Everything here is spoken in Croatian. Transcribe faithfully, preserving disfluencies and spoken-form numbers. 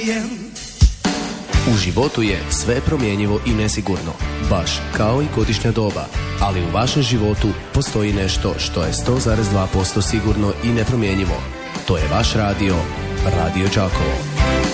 U životu je sve promjenjivo i nesigurno, baš kao i godišnja doba, ali u vašem životu postoji nešto što je sto zarez dva posto sigurno i nepromjenjivo. To je vaš radio, Radio Đakovo.